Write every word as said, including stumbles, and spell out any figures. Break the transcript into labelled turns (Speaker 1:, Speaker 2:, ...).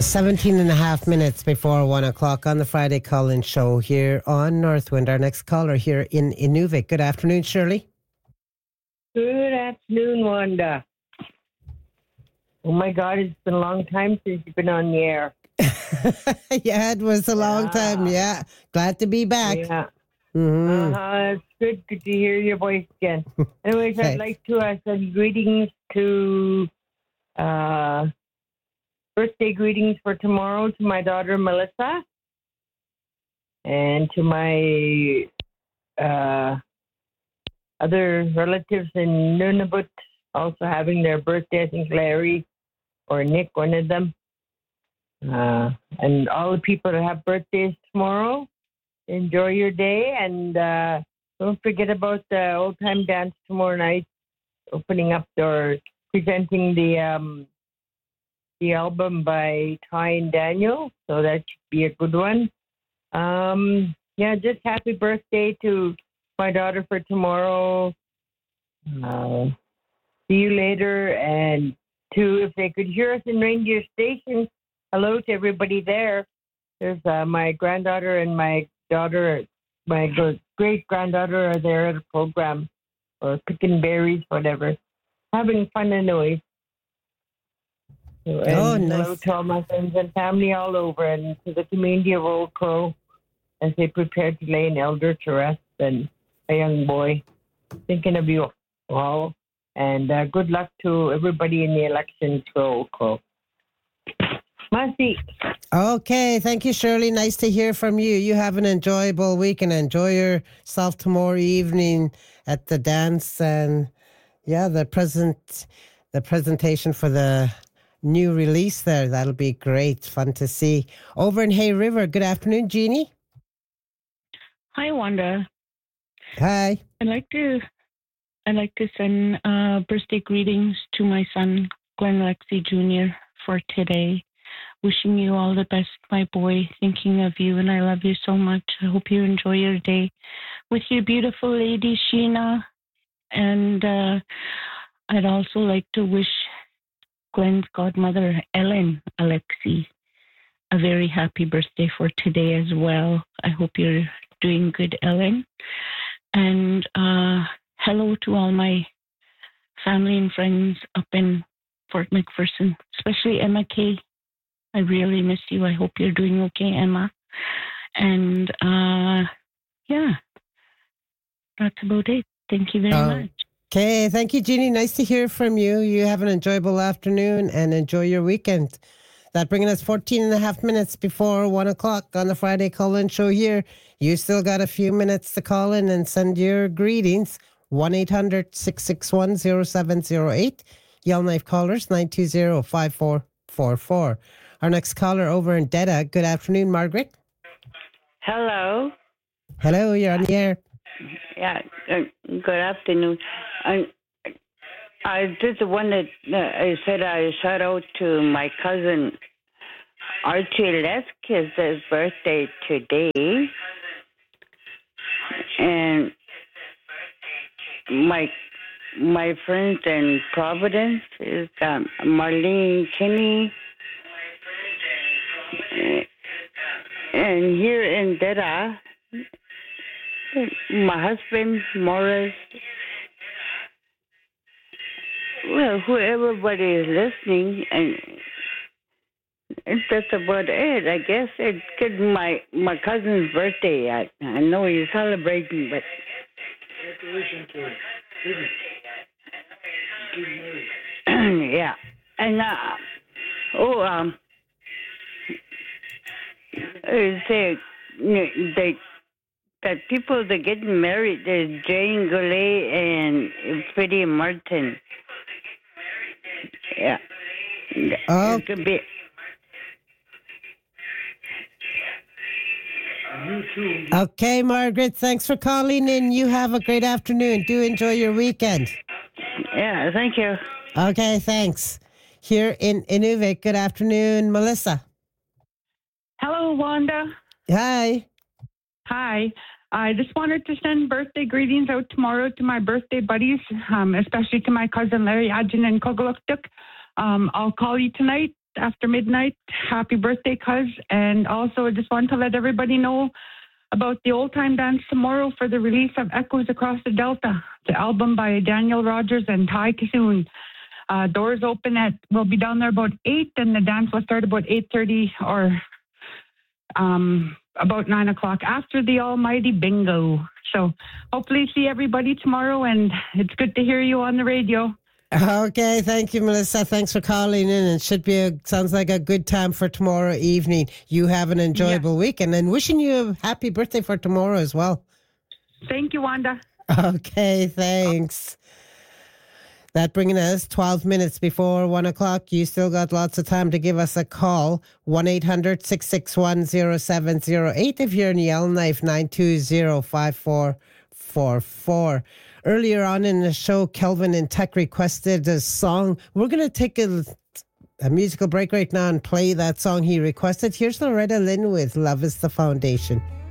Speaker 1: seventeen and a half minutes before one o'clock on the Friday call-in show here on Northwind. Our next caller here in Inuvik. Good afternoon, Shirley.
Speaker 2: Good afternoon, Wanda. Oh my God, it's been a long time since you've been on the air.
Speaker 1: Yeah, it was a long
Speaker 2: yeah.
Speaker 1: time. Yeah, glad to be back.
Speaker 2: Yeah.
Speaker 1: Mm-hmm.
Speaker 2: Uh-huh. It's good, good to hear your voice again. Anyways, I'd like to uh, send greetings to, uh, birthday greetings for tomorrow to my daughter, Melissa, and to my uh, other relatives in Nunavut also having their birthday. I think Larry or Nick, one of them. Uh, and all the people that have birthdays tomorrow, enjoy your day. And uh, don't forget about the old time dance tomorrow night, opening up or presenting the um, the album by Ty and Daniel. So that should be a good one. Um, yeah, just happy birthday to my daughter for tomorrow. Uh, see you later. And to, if they could hear us in Reindeer Station, hello to everybody there. There's uh, my granddaughter and my daughter, my great granddaughter are there at a program or picking berries, whatever, having fun anyway. So, and
Speaker 1: oh, nice.
Speaker 2: Hello to all my friends and family all over, and to the community of Old Crow as they prepare to lay an elder to rest and a young boy. Thinking of you all, and uh, good luck to everybody in the elections for Old Crow. Mercy.
Speaker 1: Okay, thank you, Shirley. Nice to hear from you. You have an enjoyable week and enjoy yourself tomorrow evening at the dance and yeah, the present, the presentation for the new release there. That'll be great, fun to see. Over in Hay River, good afternoon, Jeannie.
Speaker 3: Hi, Wanda.
Speaker 1: Hi.
Speaker 3: I'd like to, I'd like to send uh, birthday greetings to my son, Glenn Lexi Junior for today. Wishing you all the best, my boy. Thinking of you, and I love you so much. I hope you enjoy your day with your beautiful lady, Sheena. And uh, I'd also like to wish Glenn's godmother, Ellen Alexi, a very happy birthday for today as well. I hope you're doing good, Ellen. And uh, hello to all my family and friends up in Fort McPherson, especially Emma Kay. I really miss you. I hope you're doing okay, Emma. And uh, yeah, that's about it. Thank you very
Speaker 1: oh.
Speaker 3: much.
Speaker 1: Okay, thank you, Jeannie. Nice to hear from you. You have an enjoyable afternoon and enjoy your weekend. That bringing us fourteen and a half minutes before one o'clock on the Friday call-in show here. You still got a few minutes to call in and send your greetings. one eight hundred six six one zero seven zero eight. Yellowknife callers nine two zero five four four four. Our next caller over in Deda. Good afternoon, Margaret.
Speaker 4: Hello.
Speaker 1: Hello, you're on the air.
Speaker 4: Yeah, uh, good afternoon. I, I just wanted, uh, I said I shout out to my cousin Archie Lesk. It's his birthday today. And my my friends in Providence is um, Marlene Kinney. And here in Deda, my husband, Morris, well, who everybody is listening, and that's about it. I guess it's good. My my cousin's birthday. I, I know he's celebrating, but yeah. And uh, oh, um, I say they. The people that getting married is Jane Goulet and Freddie Martin. Yeah.
Speaker 1: Oh.
Speaker 4: It could be.
Speaker 1: Okay, Margaret, thanks for calling in. You have a great afternoon. Do enjoy your weekend.
Speaker 4: Yeah, thank you.
Speaker 1: Okay, thanks. Here in Inuvik, good afternoon, Melissa.
Speaker 5: Hello, Wanda.
Speaker 1: Hi.
Speaker 5: Hi. I just wanted to send birthday greetings out tomorrow to my birthday buddies, um, especially to my cousin Larry Adjan in Kogaluktuk. Um, I'll call you tonight after midnight. Happy birthday, cuz. And also, I just want to let everybody know about the Old Time Dance tomorrow for the release of Echoes Across the Delta, the album by Daniel Rogers and Ty Kissoon. Uh, doors open at, we'll be down there about eight, and the dance will start about eight thirty or um, about nine o'clock after the almighty bingo. So hopefully see everybody tomorrow, and it's good to hear you on the radio.
Speaker 1: Okay, thank you, Melissa. Thanks for calling in. It should be a, sounds like a good time for tomorrow evening. You have an enjoyable yeah. weekend, and wishing you a happy birthday for tomorrow as well.
Speaker 5: Thank you, Wanda.
Speaker 1: Okay, thanks. That bringing us twelve minutes before one o'clock. You still got lots of time to give us a call. one eight hundred six six one zero seven zero eight if you're in Yellowknife, nine two zero five four four four. Earlier on in the show, Kelvin and Tech requested a song. We're going to take a, a musical break right now and play that song he requested. Here's Loretta Lynn with Love is the Foundation.